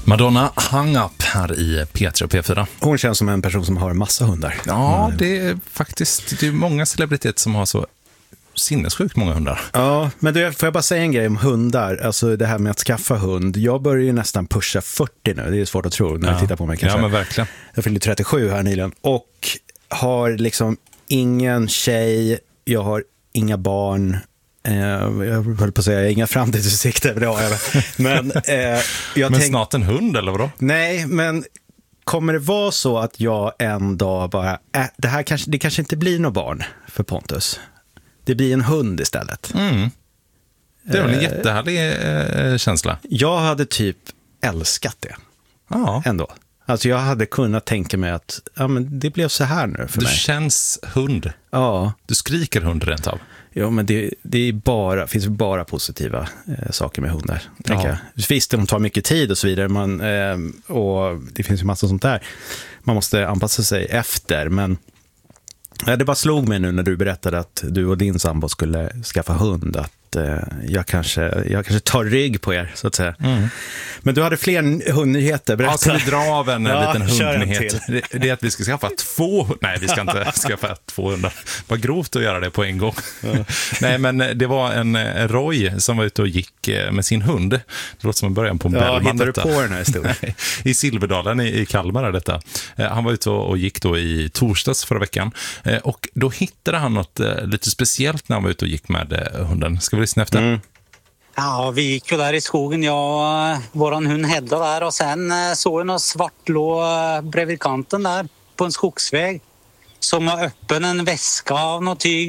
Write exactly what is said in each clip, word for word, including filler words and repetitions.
Madonna hung up här i P tre och P fyra. Hon känns som en person som har massa hundar. Ja, det är faktiskt det är många celebriteter som har så sinnessjukt många hundar. Ja, men du, får jag bara säga en grej om hundar? Alltså det här med att skaffa hund. Jag börjar ju nästan pusha fyrtio nu. Det är svårt att tro när ja. jag tittar på mig kanske. Ja, men verkligen. Jag fyllde trettiosju här nyligen. Och har liksom ingen tjej. Jag har inga barn. Eh, jag höll på att säga, inga framtidsutsikter. Det har jag. Men, eh, jag men tänk... snart en hund, eller vadå? Nej, men kommer det vara så att jag en dag bara... Äh, det, här kanske, det kanske inte blir något barn för Pontus. Det blir en hund istället. Mm. Det är väl en jättehärlig eh, känsla. Jag hade typ älskat det. Ja. Ändå. Alltså jag hade kunnat tänka mig att ja, men det blev så här nu för du mig. Du känns hund. Ja. Du skriker hund rent av. Ja, men det, det är bara, finns bara positiva eh, saker med hundar. Tänker Ja. jag. Visst, de tar mycket tid och så vidare. Man, eh, och det finns ju massa sånt där. Man måste anpassa sig efter, men ja, det bara slog mig nu när du berättade att du och din sambo skulle skaffa hund, att eh, jag, kanske, jag kanske tar rygg på er, så att säga. Mm. Men du hade fler hundnyheter, berätta. Ja, ska vi dra av en ja, liten hundnyhet? En det, det är att vi ska skaffa två... Nej, vi ska inte skaffa två hundar. Vad grovt att göra det på en gång. Ja. Nej, men det var en Roy som var ute och gick med sin hund. Det låter som en början på en ja, Bellman. Hittar du på den här historien? Nej, i Silverdalen i, i Kalmar är detta. Han var ute och, och gick då i torsdags förra veckan. Och då hittade han något lite speciellt när han var ute och gick med hunden. Ska vi lyssna efter? Mm. Ja, vi gick ju där i skogen, jag och våran hund Hedda där, och sen såg jag något svart lå bredvid kanten där på en skogsväg som var öppen en väska av något tyg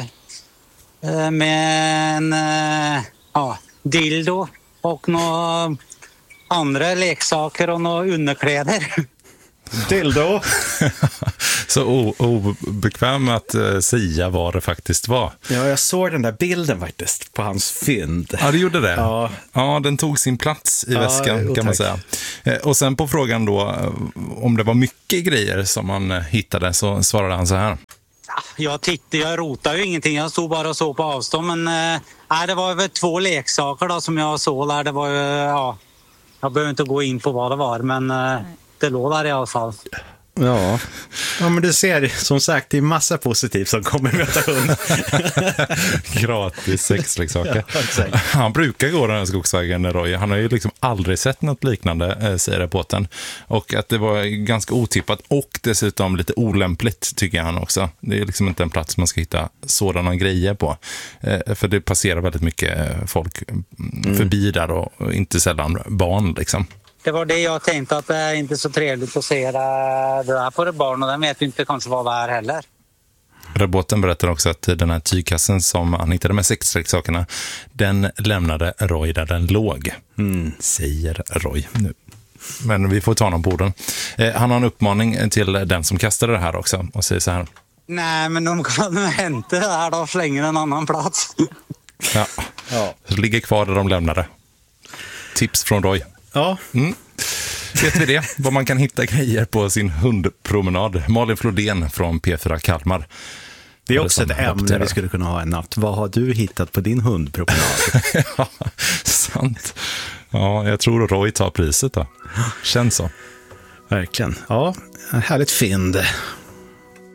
med en ja, dildo och några andra leksaker och några underkläder. Dildo. Så obekväm att uh, säga vad det faktiskt var. Ja, jag såg den där bilden faktiskt på hans fynd. Ja, det gjorde det. Ja, ja den tog sin plats i ja, väskan, kan man säga. Eh, och sen på frågan då, om det var mycket grejer som han uh, hittade, så svarade han så här. Jag tittade, jag rotade ju ingenting. Jag stod bara och såg på avstånd, men uh, nej, det var väl två leksaker då som jag såg där. Det var ju, uh, ja, jag behöver inte gå in på vad det var, men... Uh, det låg där i alla fall. Ja. Ja, men du ser, som sagt, det är massa positivt som kommer möta hund. Gratis sexleksaker. Ja, han brukar gå den här skogsvägen, Roy. Han har ju liksom aldrig sett något liknande, säger reportern. Och att det var ganska otippat och dessutom lite olämpligt, tycker han också. Det är liksom inte en plats man ska hitta sådana grejer på. För det passerar väldigt mycket folk mm. förbi där, och inte sällan barn liksom. Det var det jag tänkte, att det är inte så trevligt att se det där på det barn, och den vet inte kanske vad det är heller. Reportern berättar också att den här tygkassen som han hittade med sexleksakerna, den lämnade Roy där den låg. Mm. Säger Roy nu. Men vi får ta honom på orden. Eh, han har en uppmaning till den som kastade det här också och säger så här. Nej, men de kan hämta det här då och slänga en annan plats. Ja, ja. Så det ligger kvar där de lämnade. Tips från Roy. Ja. Mm. Vet vi det? Vad man kan hitta grejer på sin hundpromenad. Malin Flodén från P fyra Kalmar. Det är också ett ämne vi skulle kunna ha en natt. Vad har du hittat på din hundpromenad? Ja, sant. Ja, jag tror Roy tar priset då. Känns så. Verkligen. Ja, härligt fynd.